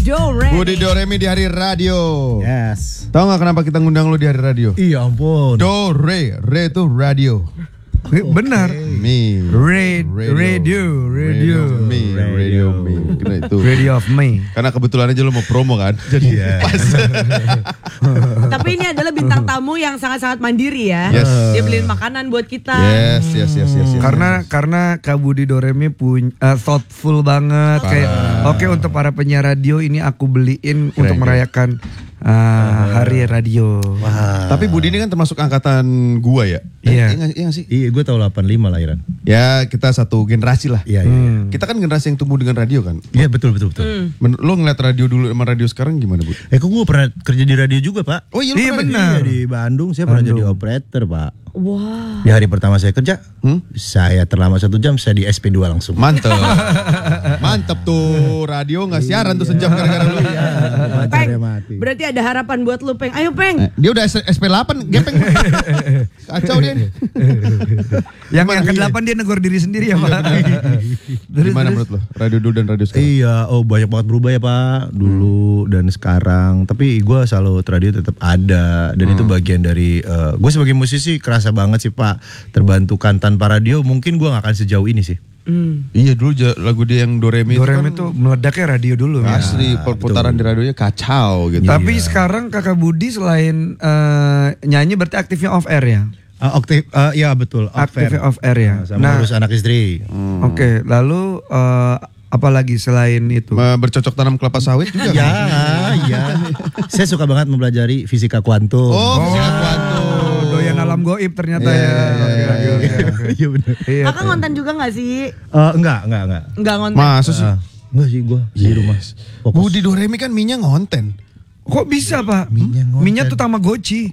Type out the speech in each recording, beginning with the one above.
Doremi. Budi Doremi di hari radio. Yes. Tahu nggak kenapa kita ngundang lu di hari radio? Iya ampun. Re itu radio. Benar. Me. Radio. Me. Kena itu. Radio of me. Karena kebetulan aja lu mau promo kan. Jadi pas. Tapi ini adalah bintang tamu yang sangat-sangat mandiri ya. Yes. Dia beliin makanan buat kita. Yes. Karena Kak Budi Doremi punya thoughtful banget. Kayak oke, untuk para penyiar radio ini aku beliin untuk merayakan hari radio. Tapi Budi ini kan termasuk angkatan gua ya. Iya. Iya sih. Iya, gue tahun 85 lahiran. Ya kita satu generasi lah. Iya. Kita kan generasi yang tumbuh dengan radio kan. Iya betul. Lo ngeliat radio dulu sama radio sekarang gimana, Bu? Kok gue pernah kerja di radio juga, Pak. Oh iya, Iya, lu benar. Iya, di Bandung saya pernah jadi operator, Pak. Wah. Di hari pertama saya kerja, saya terlambat 1 jam, saya di SP2 langsung. Mantep tuh, radio nggak siaran tuh sejam gara-gara lu. Peng, berarti ada harapan buat lu, Peng. Ayo, Peng. Dia udah SP8, gepeng. Kacau dia nih. Yang ke-8 dia negor diri sendiri ya, Pak. Gimana menurut lo? Radio dulu dan radio sekarang? Iya, banyak banget berubah ya Pak, dulu dan sekarang. Tapi gue selalu radio tetap ada, dan itu bagian dari gue sebagai musisi kerasa banget sih Pak, terbantukan tanpa radio mungkin gue gak akan sejauh ini sih. Iya dulu lagu dia yang Doremi Itu meledaknya radio dulu. Asli perputaran di radionya kacau gitu. Tapi sekarang Kakak Budi selain nyanyi berarti aktifnya off air ya? Iya betul, Aktifnya off air ya. Sama urus anak istri. Oke, lalu apalagi selain itu? Bercocok tanam kelapa sawit juga. Iya. Saya suka banget mempelajari fisika kuantum. Fisika kuantum. Doyan alam goib ternyata ya. Iya benar. Kakak ngonten juga gak sih? Enggak. Enggak ngonten. Masa sih? Enggak sih gue di rumah. Fokus. Budi Doremi kan minyak ngonten. Kok bisa Pak? Minyak tuh Tamagotchi.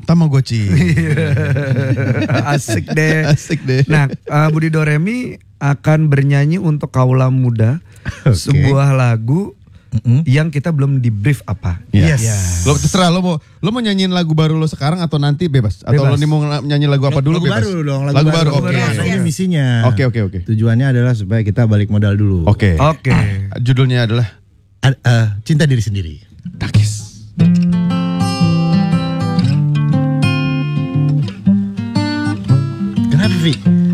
Asik deh. Nah, Budi Doremi akan bernyanyi untuk kaula muda sebuah lagu yang kita belum di brief apa. Yes. Lo terserah lo mau nyanyiin lagu baru lo sekarang atau nanti bebas. Atau lo nih mau nyanyi lagu apa dulu bebas. Lagu baru. Oke. Ini misinya. Oke. Tujuannya adalah supaya kita balik modal dulu. Oke. Judulnya adalah Cinta Diri Sendiri. Takis. Kenapa, Vi?